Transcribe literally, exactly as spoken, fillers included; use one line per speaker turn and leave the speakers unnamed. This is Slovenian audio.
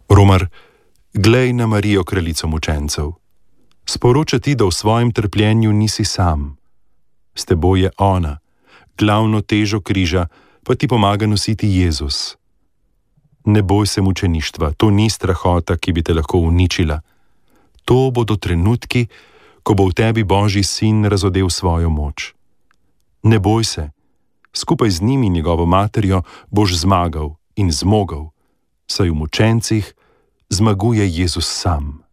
Romar, glej na Marijo, kraljico mučencev. Sporoča ti, da v svojem trpljenju nisi sam. S teboj je ona, glavno težo križa pa ti pomaga nositi Jezus. Ne boj se mučeništva, to ni strahota, ki bi te lahko uničila. To bodo trenutki, ko bo v tebi Božji sin razodel svojo moč. Ne boj se, skupaj z njim in njegovo materjo boš zmagal in zmogel, saj v mučencih zmaguje Jezus sam.